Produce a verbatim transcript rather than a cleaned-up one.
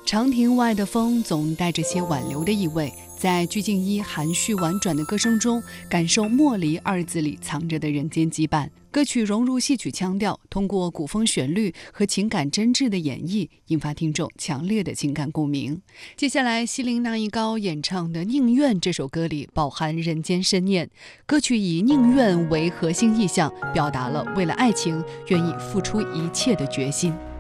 长亭外的风总带着些挽留的意味，在鞠婧祎含蓄婉转的歌声中，感受莫离二字里藏着的人间羁绊。歌曲融入戏曲腔调，通过古风旋律和情感真挚的演绎，引发听众强烈的情感共鸣。接下来，西陵那一高演唱的《宁愿》这首歌里饱含人间深念，歌曲以宁愿为核心意象，表达了为了爱情愿意付出一切的决心。